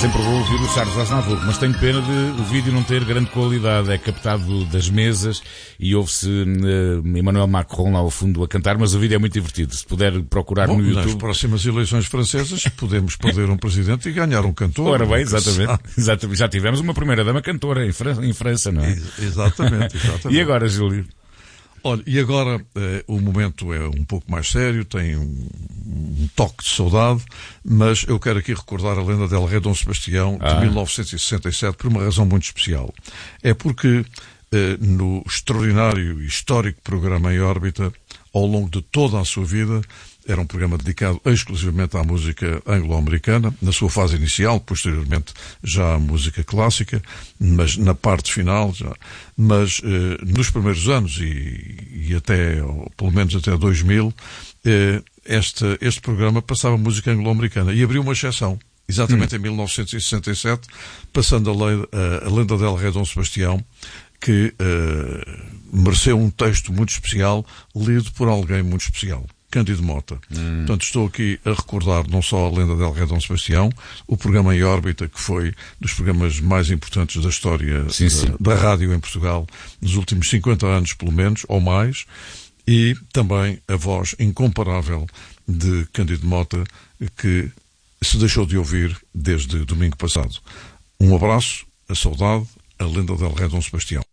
sempre vou ouvir o Charles Aznavour, mas tenho pena de o vídeo não ter grande qualidade. É captado das mesas e ouve-se Emmanuel Macron lá ao fundo a cantar, mas o vídeo é muito divertido. Se puder procurar no YouTube. Nas próximas eleições francesas podemos perder um presidente e ganhar um cantor. Ora bem, exatamente. Já tivemos uma primeira-dama cantora em França, não é? Exatamente. E agora, Júlio? Olha, e agora o momento é um pouco mais sério, tem um toque de saudade, mas eu quero aqui recordar a lenda del Rei Dom Sebastião de 1967 por uma razão muito especial. É porque no extraordinário e histórico programa Em Órbita, ao longo de toda a sua vida, era um programa dedicado exclusivamente à música anglo-americana, na sua fase inicial, posteriormente já à música clássica, mas na parte final já. Mas nos primeiros anos e até, ou pelo menos até 2000, este programa passava música anglo-americana e abriu uma exceção. Exatamente em 1967, passando a lenda del Rei Dom Sebastião, que mereceu um texto muito especial, lido por alguém muito especial. Cândido Mota. Portanto, estou aqui a recordar não só a lenda del Rei Dom Sebastião, o programa Em Órbita, que foi dos programas mais importantes da história da rádio em Portugal, nos últimos 50 anos, pelo menos, ou mais, e também a voz incomparável de Cândido Mota, que se deixou de ouvir desde domingo passado. Um abraço, a saudade, a lenda del Rei Dom Sebastião.